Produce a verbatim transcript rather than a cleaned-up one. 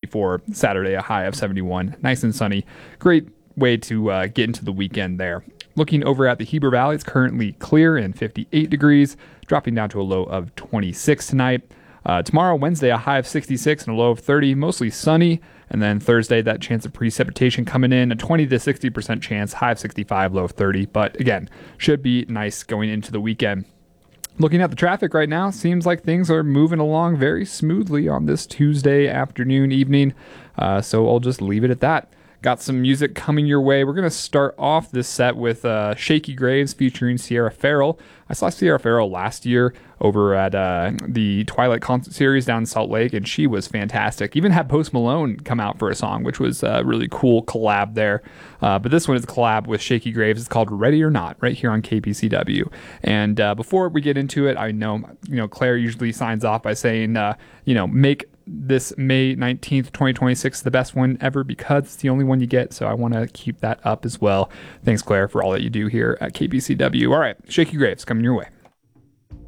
before Saturday, a high of seventy-one. Nice and sunny. Great way to uh, get into the weekend there. Looking over at the Heber Valley, it's currently clear and fifty-eight degrees, dropping down to a low of twenty-six tonight. Uh, tomorrow, Wednesday, a high of sixty-six and a low of thirty, mostly sunny. And then Thursday, that chance of precipitation coming in, a twenty to sixty percent chance, high of sixty-five, low of thirty. But again, should be nice going into the weekend. Looking at the traffic right now, seems like things are moving along very smoothly on this Tuesday afternoon, evening. Uh, so I'll just leave it at that. Got some music coming your way. We're going to start off this set with uh, Shaky Graves featuring Sierra Farrell. I saw Sierra Farrell last year over at uh, the Twilight Concert Series down in Salt Lake, and she was fantastic. Even had Post Malone come out for a song, which was a really cool collab there. Uh, but this one is a collab with Shaky Graves. It's called Ready or Not, right here on K P C W. And uh, before we get into it, I know you know Claire usually signs off by saying, uh, you know, make this May nineteenth, twenty twenty-six the best one ever because it's the only one you get. So I want to keep that up as well. Thanks, Claire, for all that you do here at K P C W. All right, Shaky Graves coming your way.